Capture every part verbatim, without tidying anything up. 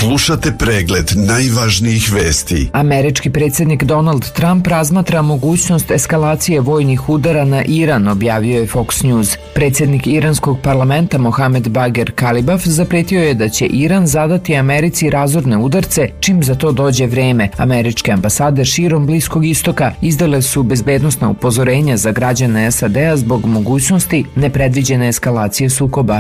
Slušate pregled najvažnijih vesti. Američki predsjednik Donald Trump razmatra mogućnost eskalacije vojnih udara na Iran, objavio je Fox News. Predsjednik iranskog parlamenta Mohamed Bagher Kalibaf zapretio je da će Iran zadati Americi razorne udarce čim za to dođe vreme. Američke ambasade širom Bliskog istoka izdale su bezbednosna upozorenja za građane S A D-a zbog mogućnosti nepredviđene eskalacije sukoba.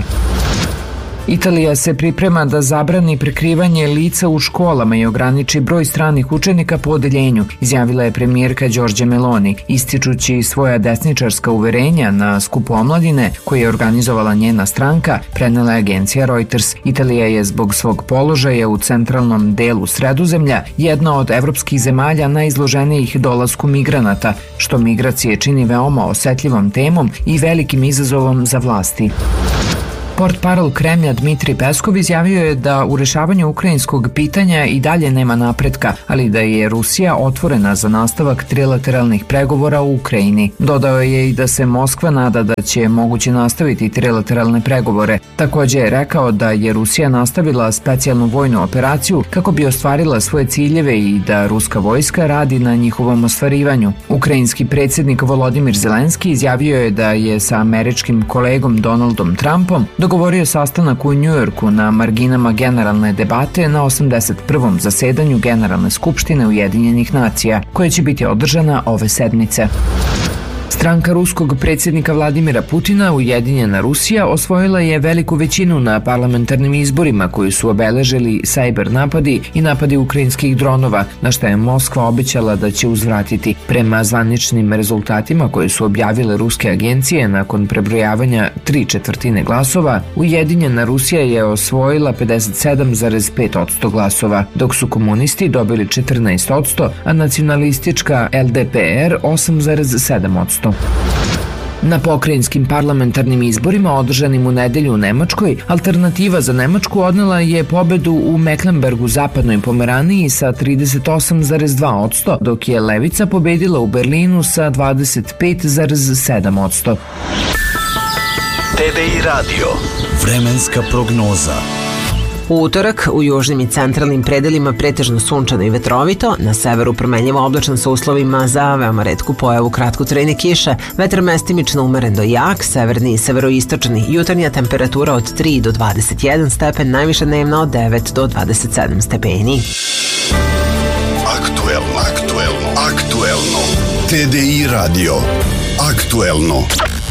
Italija se priprema da zabrani prekrivanje lica u školama i ograniči broj stranih učenika po odeljenju, izjavila je premijerka Giorgia Meloni, ističući svoja desničarska uverenja na skupu omladine koji je organizovala njena stranka, prenela je agencija Reuters. Italija je zbog svog položaja u centralnom delu Sredozemlja jedna od evropskih zemalja najizloženijih dolasku migranata, što migracije čini veoma osetljivom temom i velikim izazovom za vlasti. Portparol Kremlja Dmitrij Peskov izjavio je da u rešavanju ukrajinskog pitanja i dalje nema napretka, ali da je Rusija otvorena za nastavak trilateralnih pregovora u Ukrajini. Dodao je i da se Moskva nada da će moguće nastaviti trilateralne pregovore. Također je rekao da je Rusija nastavila specijalnu vojnu operaciju kako bi ostvarila svoje ciljeve i da ruska vojska radi na njihovom ostvarivanju. Ukrajinski predsjednik Volodimir Zelenski izjavio je da je sa američkim kolegom Donaldom Trumpom dogovorio sastanak u Njujorku na marginama generalne debate na osamdeset prvom zasedanju Generalne skupštine Ujedinjenih nacija, koja će biti održana ove sedmice. Stranka ruskog predsjednika Vladimira Putina, Ujedinjena Rusija, osvojila je veliku većinu na parlamentarnim izborima koji su obeležili sajber napadi i napadi ukrajinskih dronova, na što je Moskva obećala da će uzvratiti. Prema zvaničnim rezultatima koje su objavile ruske agencije nakon prebrojavanja tri četvrtine glasova, Ujedinjena Rusija je osvojila pedeset sedam zarez pet posto glasova, dok su komunisti dobili četrnaest posto, a nacionalistička L D P R osam zarez sedam posto. Na pokrajinskim parlamentarnim izborima održanim u nedelju u Nemačkoj, Alternativa za Nemačku odnela je pobedu u Mecklenburgu zapadnoj Pomeraniji sa trideset osam zarez dva posto, dok je Levica pobedila u Berlinu sa dvadeset pet zarez sedam posto. T V I radio. Vremenska prognoza. U utorak u južnim i centralnim predelima pretežno sunčano i vetrovito, na severu promenljivo oblačno sa uslovima za veoma retku pojavu kratkotrajne kiše, vetar mestimično umeren do jak, severni i severoistočni, jutarnja temperatura od tri do dvadeset jedan stepen, najviša dnevna od devet do dvadeset sedam stepeni. Aktuelno, aktuelno, aktuelno. T D I radio. Aktuelno.